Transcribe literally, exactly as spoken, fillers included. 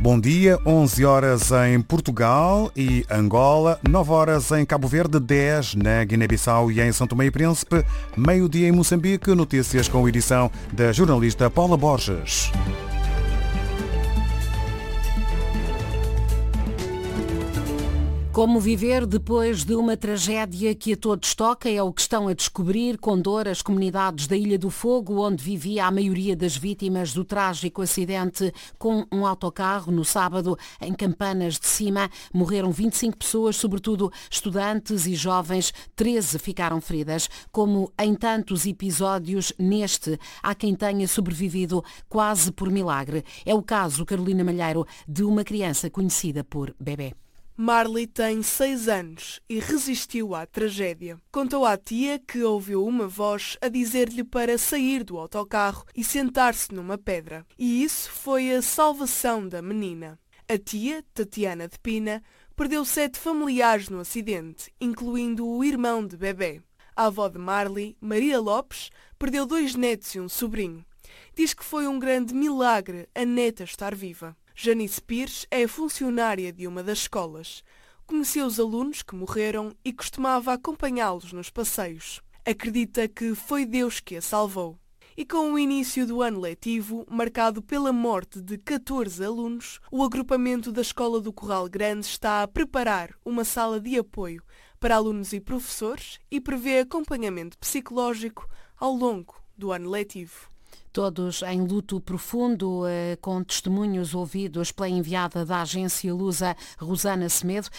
Bom dia, onze horas em Portugal e Angola, nove horas em Cabo Verde, dez na Guiné-Bissau e em São Tomé e Príncipe, meio-dia em Moçambique, notícias com edição da jornalista Paula Borges. Como viver depois de uma tragédia que a todos toca é o que estão a descobrir com dor as comunidades da Ilha do Fogo, onde vivia a maioria das vítimas do trágico acidente com um autocarro no sábado em Campanas de Cima. Morreram vinte e cinco pessoas, sobretudo estudantes e jovens, treze ficaram feridas. Como em tantos episódios, neste há quem tenha sobrevivido quase por milagre. É o caso, Carolina Malheiro, de uma criança conhecida por Bebé. Marley tem seis anos e resistiu à tragédia. Contou à tia que ouviu uma voz a dizer-lhe para sair do autocarro e sentar-se numa pedra. E isso foi a salvação da menina. A tia, Tatiana de Pina, perdeu sete familiares no acidente, incluindo o irmão de Bebé. A avó de Marley, Maria Lopes, perdeu dois netos e um sobrinho. Diz que foi um grande milagre a neta estar viva. Janice Pires é funcionária de uma das escolas. Conhecia os alunos que morreram e costumava acompanhá-los nos passeios. Acredita que foi Deus que a salvou. E com o início do ano letivo, marcado pela morte de catorze alunos, o agrupamento da Escola do Corral Grande está a preparar uma sala de apoio para alunos e professores e prevê acompanhamento psicológico ao longo do ano letivo. Todos em luto profundo, com testemunhos ouvidos pela enviada da agência Lusa, Rosana Semedo.